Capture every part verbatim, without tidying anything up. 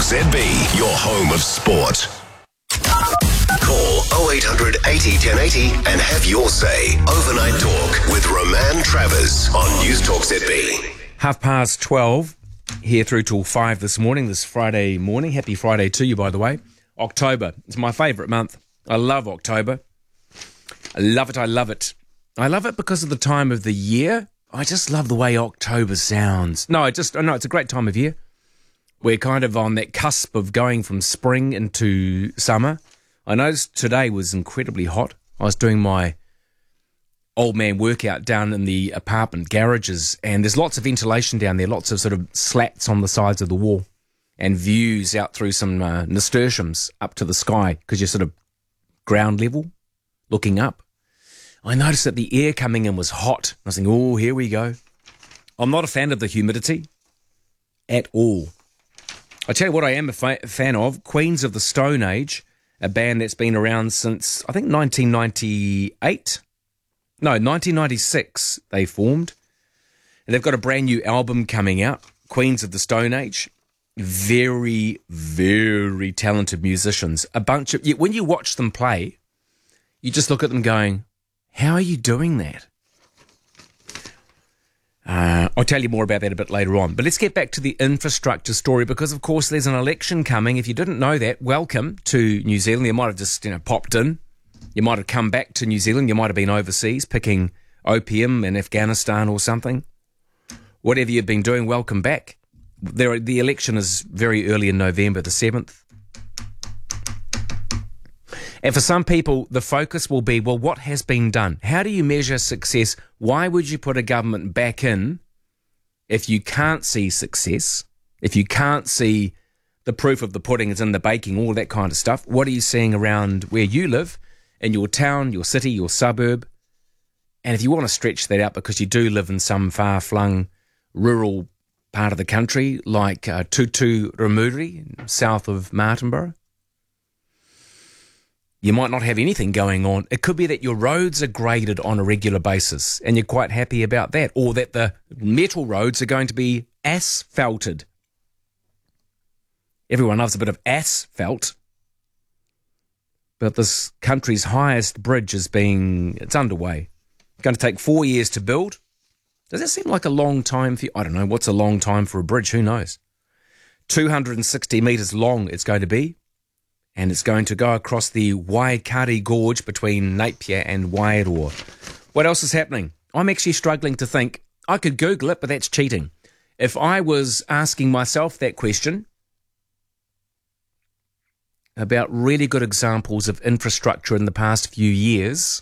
Z B, your home of sport. Call oh eight hundred eighty ten eighty and have your say. Overnight Talk with Roman Travers on News Talk Z B. Half past twelve, here through till five this morning, this Friday morning. Happy Friday to you, by the way. October. It's my favourite month. I love October. I love it, I love it. I love it because of the time of the year. I just love the way October sounds. No, I just, no, it's a great time of year. We're kind of on that cusp of going from spring into summer. I noticed today was incredibly hot. I was doing my old man workout down in the apartment garages, and there's lots of ventilation down there, lots of sort of slats on the sides of the wall, and views out through some uh, nasturtiums up to the sky, because you're sort of ground level, looking up. I noticed that the air coming in was hot. I was thinking, oh, here we go. I'm not a fan of the humidity at all. I tell you what I am a fa- fan of, Queens of the Stone Age, a band that's been around since, I think, nineteen ninety-eight. No, nineteen ninety-six they formed. And they've got a brand new album coming out, Queens of the Stone Age. Very, very talented musicians. A bunch of, when you watch them play, you just look at them going, how are you doing that? Uh, I'll tell you more about that a bit later on. But let's get back to the infrastructure story, because, of course, there's an election coming. If you didn't know that, welcome to New Zealand. You might have just, you know, popped in. You might have come back to New Zealand. You might have been overseas picking opium in Afghanistan or something. Whatever you've been doing, welcome back. There, the election is very early in November, the seventh. And for some people, the focus will be, well, what has been done? How do you measure success? Why would you put a government back in if you can't see success, if you can't see the proof of the pudding is in the baking, all that kind of stuff? What are you seeing around where you live, in your town, your city, your suburb? And if you want to stretch that out because you do live in some far-flung rural part of the country, like uh, Tutu Ramuri, south of Martinborough, you might not have anything going on. It could be that your roads are graded on a regular basis and you're quite happy about that, or that the metal roads are going to be asphalted. Everyone loves a bit of asphalt. But this country's highest bridge is being, it's underway. It's going to take four years to build. Does that seem like a long time for you? I don't know. What's a long time for a bridge? Who knows? two hundred sixty metres long it's going to be. And it's going to go across the Waikari Gorge between Napier and Wairoa. What else is happening? I'm actually struggling to think. I could Google it, but that's cheating. If I was asking myself that question about really good examples of infrastructure in the past few years,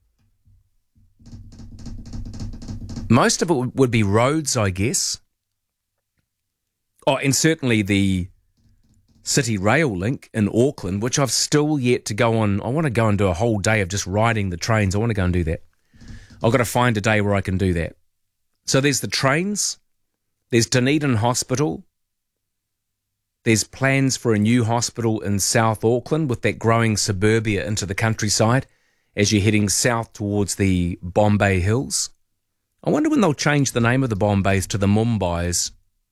most of it would be roads, I guess. Oh, and certainly the City Rail Link in Auckland, which I've still yet to go on. I want to go and do a whole day of just riding the trains. I want to go and do that. I've got to find a day where I can do that. So there's the trains. There's Dunedin Hospital. There's plans for a new hospital in South Auckland with that growing suburbia into the countryside as you're heading south towards the Bombay Hills. I wonder when they'll change the name of the Bombays to the Mumbais.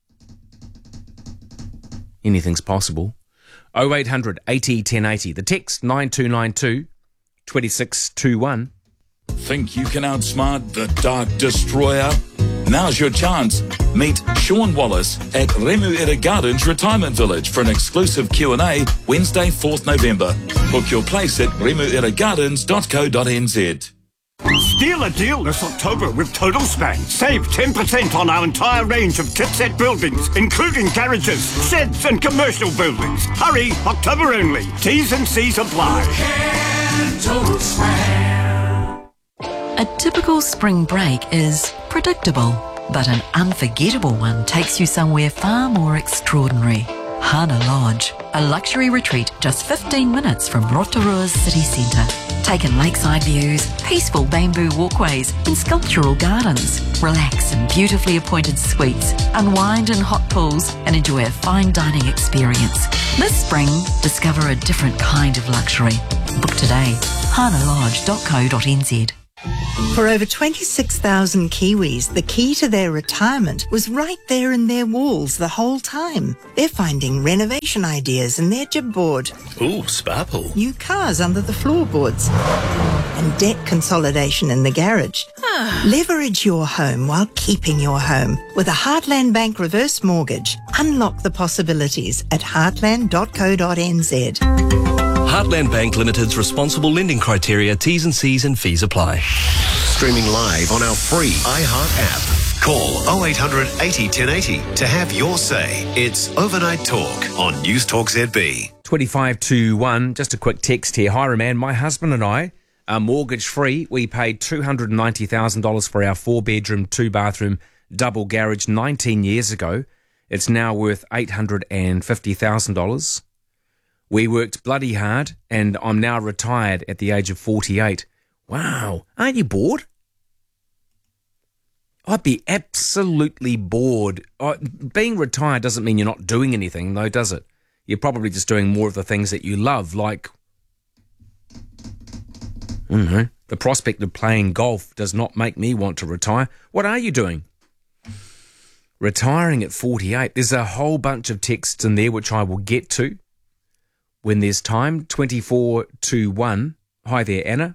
Anything's possible. oh eight hundred eighty ten eighty. The text nine two nine two two six two one. Think you can outsmart the Dark Destroyer? Now's your chance. Meet Sean Wallace at Remuera Gardens Retirement Village for an exclusive Q and A Wednesday, fourth November. Book your place at remuera gardens dot co dot n z. Steal a deal this October with Total Span. Save ten percent on our entire range of chipset buildings, including garages, sheds and commercial buildings. Hurry, October only. T's and C's apply. Total Span. A typical spring break is predictable, but an unforgettable one takes you somewhere far more extraordinary. Hana Lodge, a luxury retreat just fifteen minutes from Rotorua's city centre. Take in lakeside views, peaceful bamboo walkways and sculptural gardens. Relax in beautifully appointed suites, unwind in hot pools and enjoy a fine dining experience. This spring, discover a different kind of luxury. Book today. hana lodge dot co dot n z. For over twenty-six thousand Kiwis, the key to their retirement was right there in their walls the whole time. They're finding renovation ideas in their jibboard, Ooh, sparkle. new cars under the floorboards, and debt consolidation in the garage. Leverage your home while keeping your home with a Heartland Bank reverse mortgage. Unlock the possibilities at heartland dot co dot n z. Heartland Bank Limited's responsible lending criteria, T's and C's and fees apply. Streaming live on our free iHeart app. Call oh eight hundred eighty ten eighty to have your say. It's Overnight Talk on News Talk Z B. twenty-five to one, just a quick text here. Hi, Roman. My husband and I are mortgage free. We paid two hundred ninety thousand dollars for our four bedroom, two bathroom, double garage nineteen years ago. It's now worth eight hundred fifty thousand dollars. We worked bloody hard, and I'm now retired at the age of forty-eight. Wow. Aren't you bored? I'd be absolutely bored. Uh, being retired doesn't mean you're not doing anything, though, does it? You're probably just doing more of the things that you love, like, I don't know, the prospect of playing golf does not make me want to retire. What are you doing? Retiring at forty-eight. There's a whole bunch of texts in there which I will get to when there's time. twenty-four to one. Hi there, Anna.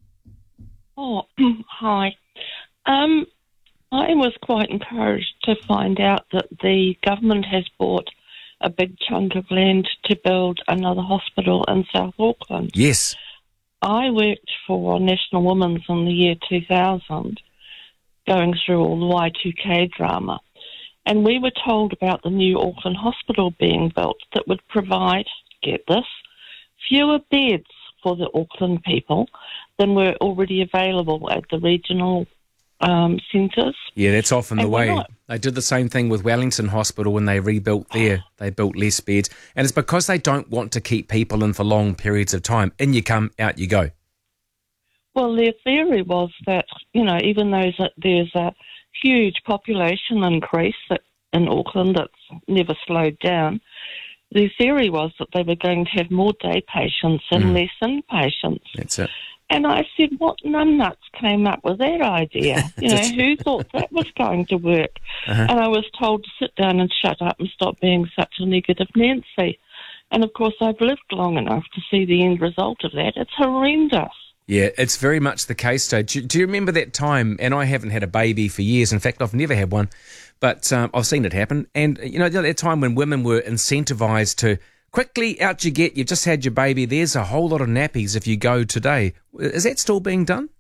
Oh, hi. Um, I was quite encouraged to find out that the government has bought a big chunk of land to build another hospital in South Auckland. Yes. I worked for National Women's in the year two thousand, going through all the Y two K drama, and we were told about the new Auckland hospital being built that would provide, get this, fewer beds for the Auckland people than were already available at the regional um, centres. Yeah, that's often the And we're way. not- They did the same thing with Wellington Hospital when they rebuilt there. They built less beds. And it's because they don't want to keep people in for long periods of time. In you come, out you go. Well, their theory was that, you know, even though there's a huge population increase that in Auckland that's never slowed down, their theory was that they were going to have more day patients and Mm. less inpatients. That's it. And I said, what numbnuts came up with that idea? You know, who thought that was going to work? Uh-huh. And I was told to sit down and shut up and stop being such a negative Nancy. And, of course, I've lived long enough to see the end result of that. It's horrendous. Yeah, it's very much the case, though. Do, do you remember that time? And I haven't had a baby for years. In fact, I've never had one. But um, I've seen it happen. And, you know, that time when women were incentivised to quickly, out you get, you've just had your baby, there's a whole lot of nappies if you go today. Is that still being done?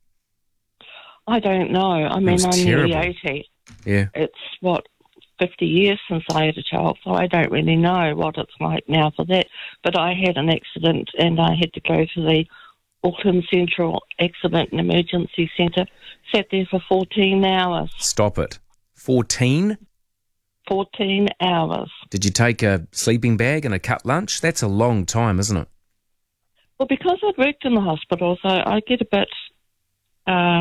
I don't know. I mean, was I'm nearly terrible. eighty. Yeah. It's, what, fifty years since I had a child, so I don't really know what it's like now for that. But I had an accident and I had to go to the Auckland Central Accident and Emergency Centre. Sat there for fourteen hours. Stop it. fourteen? fourteen hours. Did you take a sleeping bag and a cut lunch? That's a long time, isn't it? Well, because I'd worked in the hospitals, I, I get a bit... Uh,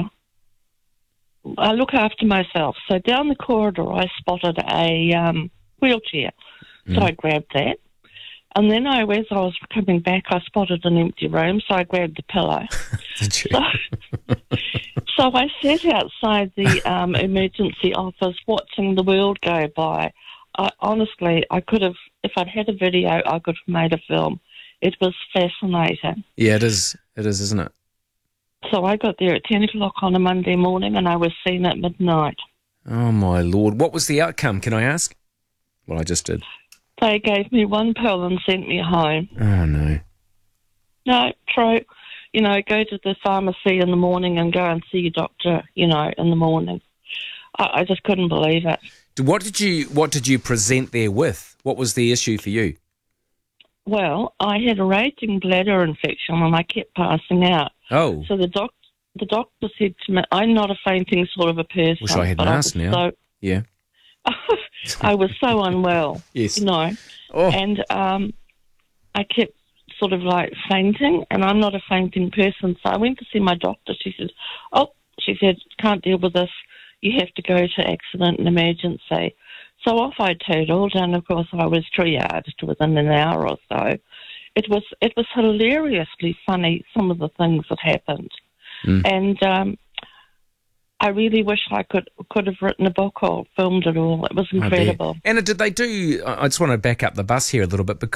I look after myself. So down the corridor, I spotted a um, wheelchair. So Mm. I grabbed that. And then I, as I was coming back, I spotted an empty room, so I grabbed the pillow. Did you? So, so I sat outside the um, emergency office watching the world go by. I, honestly, I could have, if I'd had a video, I could have made a film. It was fascinating. Yeah, it is. It is, isn't it? So I got there at ten o'clock on a Monday morning and I was seen at midnight. Oh, my Lord. What was the outcome, can I ask? Well, I just did. They gave me one pill and sent me home. Oh, no. No, true. You know, go to the pharmacy in the morning and go and see your doctor, you know, in the morning. I, I just couldn't believe it. What did you What did you present there with? What was the issue for you? Well, I had a raging bladder infection and I kept passing out. Oh, So the doc, the doctor said to me, I'm not a fainting sort of a person. wish I hadn't but asked was now. So, yeah. I was so unwell, Yes. you know, Oh, and um, I kept sort of like fainting, and I'm not a fainting person. So I went to see my doctor. She said, oh, she said, can't deal with this. You have to go to accident and emergency. So off I toddled, and of course I was triaged within an hour or so. It was it was hilariously funny, some of the things that happened. Mm. And um, I really wish I could could have written a book or filmed it all. It was incredible. Anna, did they do, I just want to back up the bus here a little bit,